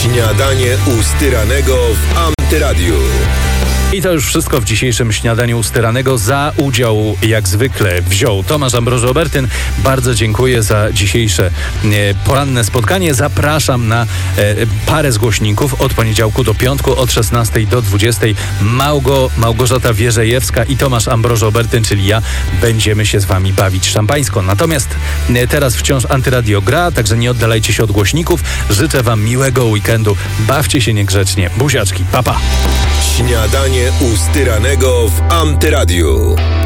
Śniadanie u Styranego w Antyradiu. I to już wszystko w dzisiejszym śniadaniu Styranego. Za udział jak zwykle wziął Tomasz Ambroży-Obertyn. Bardzo dziękuję za dzisiejsze poranne spotkanie. Zapraszam na parę z głośników od poniedziałku do piątku od 16 do 20. Małgorzata Wierzejewska i Tomasz Ambroży-Obertyn, czyli ja, będziemy się z wami bawić szampańsko. Natomiast teraz wciąż Antyradio gra, także nie oddalajcie się od głośników. Życzę wam miłego weekendu. Bawcie się niegrzecznie. Buziaczki. Pa, pa. Śniadanie u Styranego w Antyradiu.